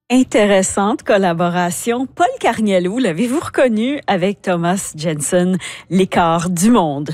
Intéressante collaboration. Paul Carniello, l'avez-vous reconnu avec Thomas Jensen, l'écart du monde?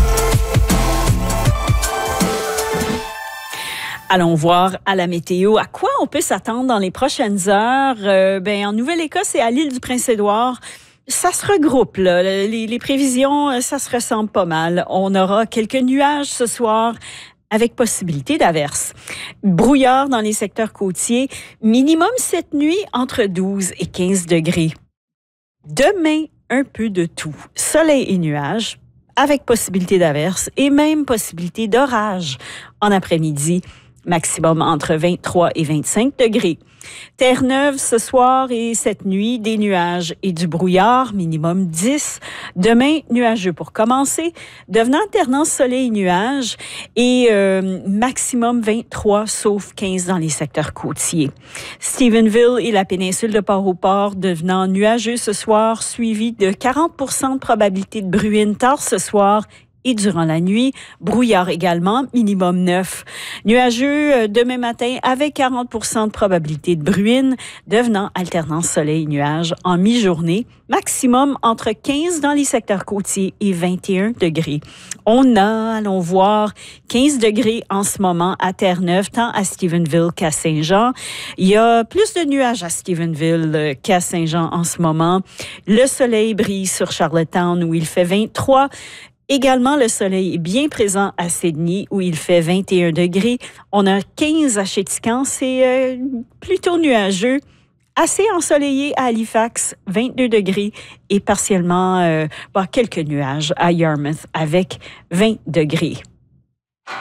Allons voir à la météo à quoi on peut s'attendre dans les prochaines heures. En Nouvelle-Écosse et à l'île du Prince-Édouard, ça se regroupe, là. Les prévisions, ça se ressemble pas mal. On aura quelques nuages ce soir avec possibilité d'averses. Brouillard dans les secteurs côtiers, minimum cette nuit entre 12 et 15 degrés. Demain, un peu de tout. Soleil et nuages, avec possibilité d'averses et même possibilité d'orage en après-midi. Maximum entre 23 et 25 degrés. Terre-Neuve ce soir et cette nuit, des nuages et du brouillard, minimum 10. Demain, nuageux pour commencer, devenant alternance soleil et nuages et maximum 23, sauf 15 dans les secteurs côtiers. Stephenville et la péninsule de Port-au-Port devenant nuageux ce soir, suivi de 40% de probabilité de bruine tard ce soir et durant la nuit, brouillard également, minimum 9. Nuageux demain matin avec 40% de probabilité de bruine, devenant alternance soleil-nuage en mi-journée, maximum entre 15 dans les secteurs côtiers et 21 degrés. On a, allons voir, 15 degrés en ce moment à Terre-Neuve, tant à Stephenville qu'à Saint-Jean. Il y a plus de nuages à Stephenville qu'à Saint-Jean en ce moment. Le soleil brille sur Charlottetown où il fait 23. Également, le soleil est bien présent à Sydney, où il fait 21 degrés. On a 15 à Chéticamp, c'est plutôt nuageux. Assez ensoleillé à Halifax, 22 degrés. Et partiellement, quelques nuages à Yarmouth avec 20 degrés.